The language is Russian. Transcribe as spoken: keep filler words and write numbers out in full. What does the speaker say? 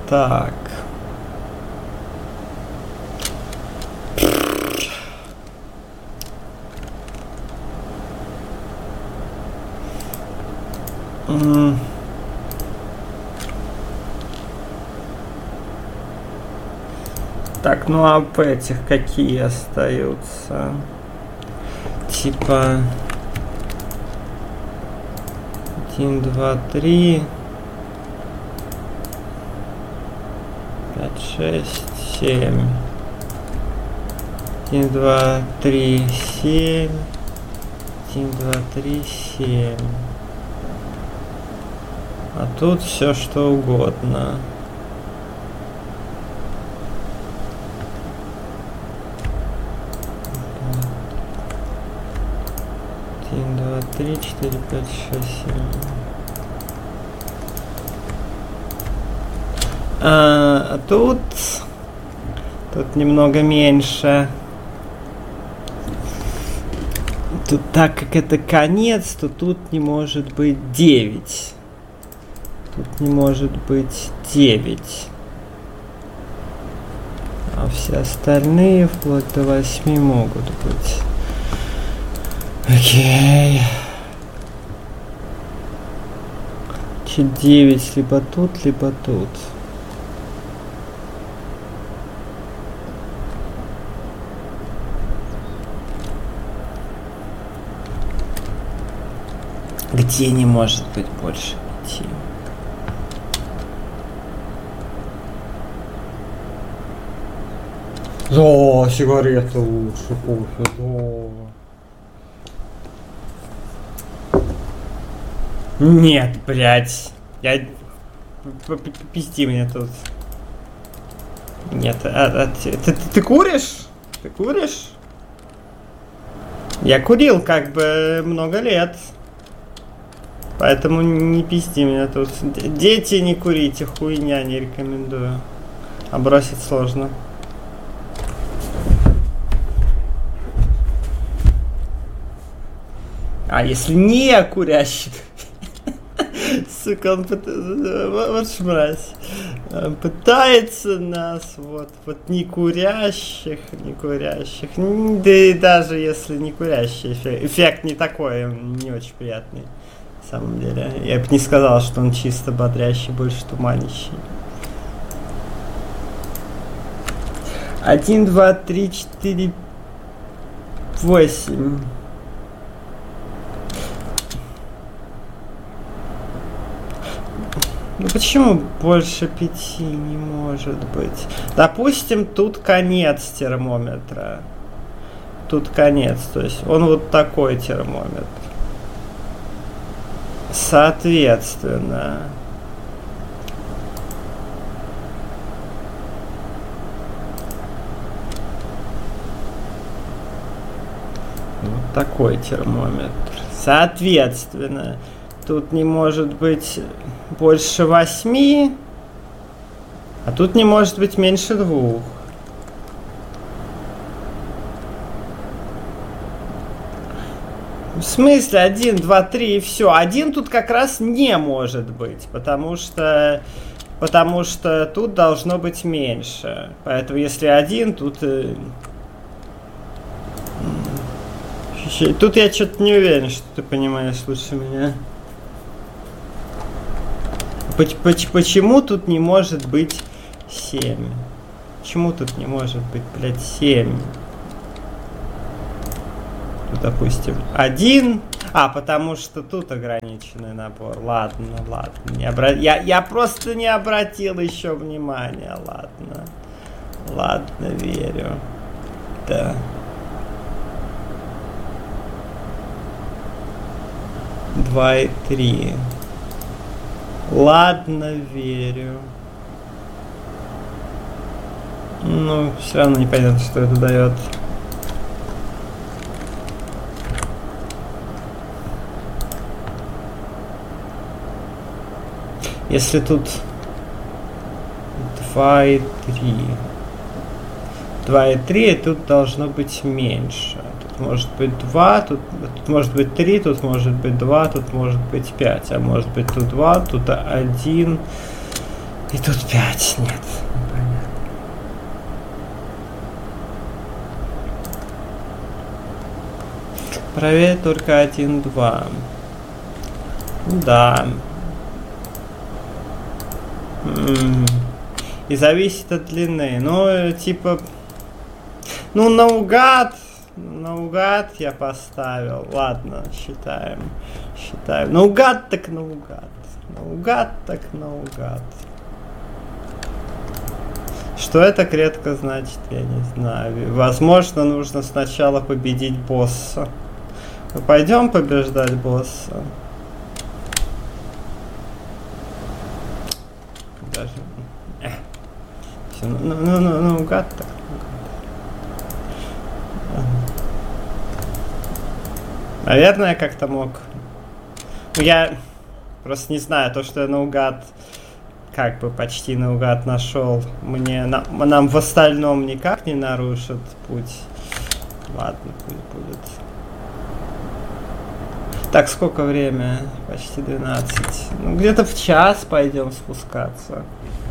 Так. М. Так, ну а в этих какие остаются? Типа один, два, три, пять, шесть, семь. Один, два, три, семь. Один, два, три, семь. А тут все что угодно. Один, два, три, четыре, пять, шесть, семь. А, а тут... Тут немного меньше. Тут, так как это конец, то тут не может быть девять. Тут не может быть девять. А все остальные вплоть до восьми могут быть. Окей. девять либо тут, либо тут. Где не может быть больше пяти? Да, сигареты лучше, кофе, да. Нет, блядь. Я... Пизди мне тут. Нет, а, а, ты, ты, ты куришь? Ты куришь? Я курил как бы много лет. Поэтому не пизди меня тут. Дети, не курите, хуйня, не рекомендую. А бросить сложно. А если не курящий? Сука, он пытается... Вот шмразь. Пытается нас, вот, вот не курящих, не курящих. Да и даже если не курящий эффект, эффект не такой, не очень приятный. На самом деле. Я бы не сказал, что он чисто бодрящий, больше туманящий. Один, два, три, четыре, восемь. Ну почему больше пяти не может быть? Допустим, тут конец термометра. Тут конец, то есть он вот такой термометр. Соответственно, вот такой термометр. Соответственно, тут не может быть больше восьми, а тут не может быть меньше двух. В смысле один, два, три и все. Один тут как раз не может быть, потому что, потому что тут должно быть меньше. Поэтому если один, тут... Тут я что-то не уверен, что ты понимаешь лучше меня. Почему тут не может быть семь? Почему тут не может быть, блядь, семь? Тут, допустим, один. А, потому что тут ограниченный набор. Ладно, ладно. Не обра... я, я просто не обратил еще внимания. Ладно. Ладно, верю. Да. Два и три. Ладно, верю. Ну, все равно непонятно, что это дает. Если тут два и три. два и три, тут должно быть меньше. Тут может быть два, тут, тут может быть три, тут может быть два, тут может быть пять. А может быть тут два, тут один. И тут пять, нет. Понятно. Проверь только один, два. Да. И зависит от длины. Ну, типа... Ну, наугад. Наугад я поставил. Ладно, считаем. Считаем. Наугад так наугад. Наугад так наугад. Что это редко значит, я не знаю. Возможно, нужно сначала победить босса. Пойдем побеждать босса. Даже... Эх. Все, ну, ну, ну, ну, гад так. Наверное, как-то мог. Я просто не знаю, то, что я наугад, как бы почти наугад нашел, мне на, нам в остальном никак не нарушит путь. Ладно, пусть будет. Так, сколько время? Почти двенадцать. Ну, где-то в час пойдем спускаться.